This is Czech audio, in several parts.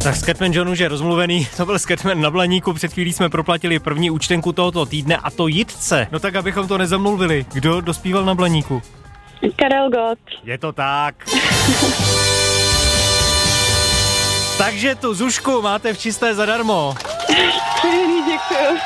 Tak Scatman John už je rozmluvený, to byl Scatman na Blaníku, před chvílí jsme proplatili první účtenku tohoto týdne a to Jitce. No tak, abychom to nezamluvili, kdo dospíval na Blaníku? Karel Gott. Je to tak. Takže tu Zušku máte v čisté zadarmo. Děkuju.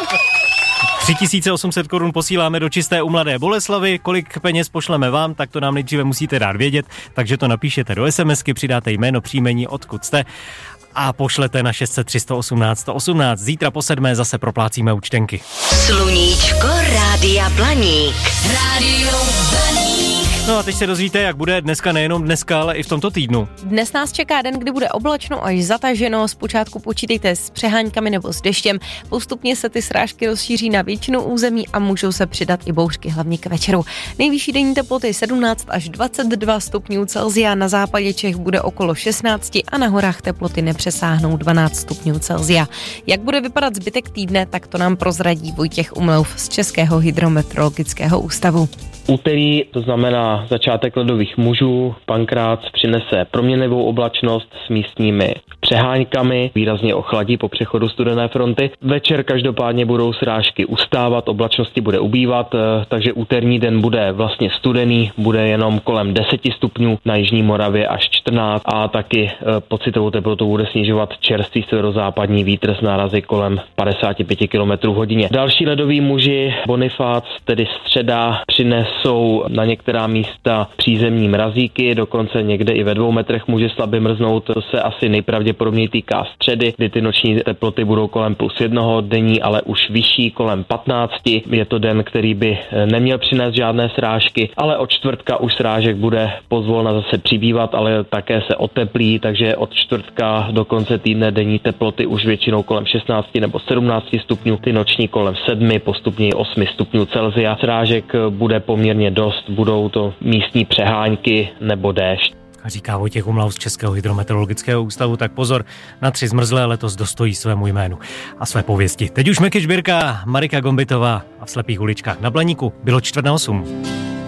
3800 korun posíláme do čisté u Mladé Boleslavi. Kolik peněz pošleme vám, tak to nám nejdříve musíte dát vědět, takže to napíšete do SMSky, přidáte jméno, příjmení, odkud jste a pošlete na 600 318 118. Zítra po 7 zase proplácíme účtenky. Sluníčko Rádia Blaník. Rádio Blaník. No a teď se dozvíte, jak bude dneska, nejenom dneska, ale i v tomto týdnu. Dnes nás čeká den, kdy bude oblačno až zataženo. Zpočátku počítejte s přeháňkami nebo s deštěm. Postupně se ty srážky rozšíří na většinu území a můžou se přidat i bouřky, hlavně k večeru. Nejvyšší denní teploty 17 až 22 stupňů Celsia, na západě Čech bude okolo 16 a na horách teploty nepřesáhnou 12 stupňů Celsia. Jak bude vypadat zbytek týdne, tak to nám prozradí Vojtěch Umlouf z Českého hydrometeorologického ústavu. Úterý, to znamená začátek ledových mužů, Pankrác přinese proměnlivou oblačnost s místními přeháňkami, výrazně ochladí po přechodu studené fronty. Večer každopádně budou srážky ustávat, oblačnosti bude ubývat, takže úterní den bude vlastně studený, bude jenom kolem 10 stupňů, na jižní Moravě až 14 a taky pocitovou teplotu bude snižovat čerstvý severozápadní vítr s nárazy kolem 55 km hodině. Další ledoví muži, Bonifác, tedy středa, přinesou na některá místa přízemní mrazíky, dokonce někde i ve 2 metrech může slabě mrznout, to se asi nejpravděpodobněji týká středy, kdy ty noční teploty budou kolem +1, denní ale už vyšší kolem 15. Je to den, který by neměl přinést žádné srážky, ale od čtvrtka už srážek bude pozvolna zase přibývat, ale také se oteplí, takže od čtvrtka do konce týdne denní teploty už většinou kolem 16 nebo 17 stupňů, ty noční kolem 7, postupně 8 stupňů Celsia. Srážek bude poměrně dost, budou to místní přeháňky nebo déšť. Říká Vojtěch Umlauf z Českého hydrometeorologického ústavu, tak pozor, na 3 zmrzlé letos dostojí svému jménu a své pověsti. Teď už Meky Žbírka, Marika Gombitová a v Slepých uličkách na Blaníku bylo 7:45.